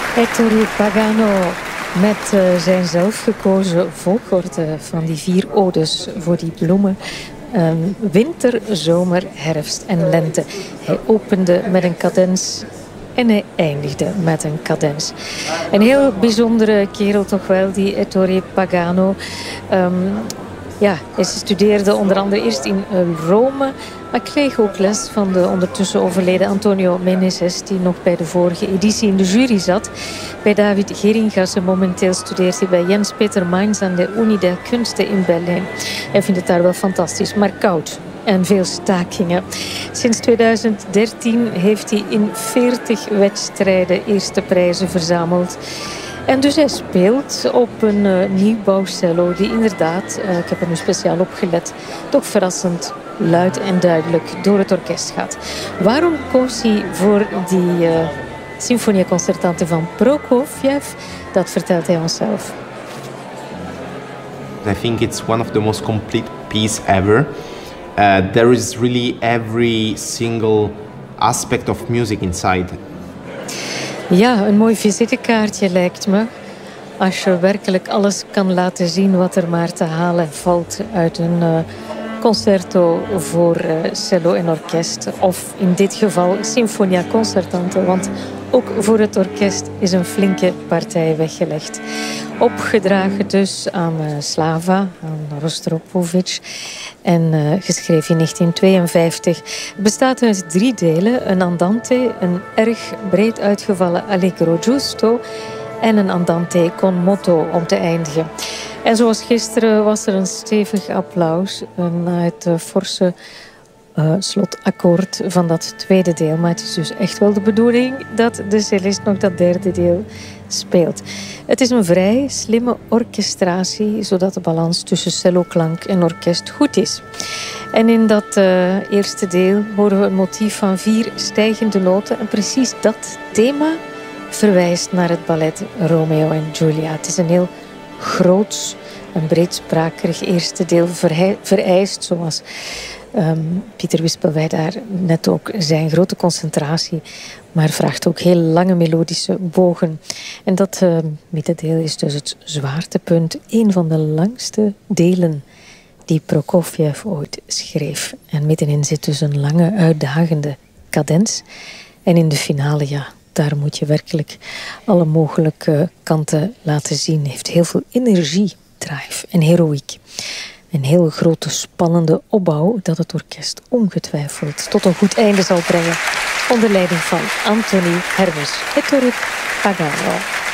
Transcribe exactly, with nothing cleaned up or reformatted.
Ettore Pagano met uh, zijn zelfgekozen volgorde van die vier odes voor die bloemen. Um, winter, zomer, herfst en lente. Hij opende met een cadens en hij eindigde met een cadens. Een heel bijzondere kerel toch wel, die Ettore Pagano. Um, ja, hij studeerde onder andere eerst in Rome, maar kreeg ook les van de ondertussen overleden Antonio Meneses, die nog bij de vorige editie in de jury zat. Bij David Geringas en momenteel studeert hij bij Jens Peter Mainz aan de Unie der Kunsten in Berlijn. Hij vindt het daar wel fantastisch, maar koud en veel stakingen. Sinds tweeduizend dertien heeft hij in veertig wedstrijden eerste prijzen verzameld. En dus hij speelt op een uh, nieuwbouwcello die inderdaad, uh, ik heb er nu speciaal op gelet, toch verrassend luid en duidelijk door het orkest gaat. Waarom koos hij voor die uh, Sinfonia Concertante van Prokofjev? Dat vertelt hij onszelf. I think it's one of the most complete pieces ever. Uh, there is really every single aspect of music inside. Ja, een mooi visitekaartje lijkt me. Als je werkelijk alles kan laten zien wat er maar te halen valt uit een uh, concerto voor uh, cello en orkest. Of in dit geval Sinfonia Concertante, want ook voor het orkest is een flinke partij weggelegd. Opgedragen dus aan uh, Slava, aan Rostropovich en uh, geschreven in negentien tweeënvijftig. Het bestaat uit drie delen. Een andante, een erg breed uitgevallen allegro giusto en een andante con moto om te eindigen. En zoals gisteren was er een stevig applaus na het uh, forse uh, slotakkoord van dat tweede deel. Maar het is dus echt wel de bedoeling dat de cellist nog dat derde deel speelt. Het is een vrij slimme orchestratie, zodat de balans tussen celloklank en orkest goed is. En in dat uh, eerste deel horen we een motief van vier stijgende noten. En precies dat thema verwijst naar het ballet Romeo en Julia. Het is een heel groots en breedsprakerig eerste deel, vereist, zoals um, Pieter Wispelwey daar net ook zijn, grote concentratie, maar vraagt ook heel lange melodische bogen. En dat uh, middendeel is dus het zwaartepunt, een van de langste delen die Prokofjev ooit schreef. En middenin zit dus een lange, uitdagende cadens. En in de finale, ja, daar moet je werkelijk alle mogelijke kanten laten zien. Heeft heel veel energie, drive en heroïek. Een heel grote, spannende opbouw dat het orkest ongetwijfeld tot een goed einde zal brengen. Onder leiding van Anthony Hermes, Ettore Pagano.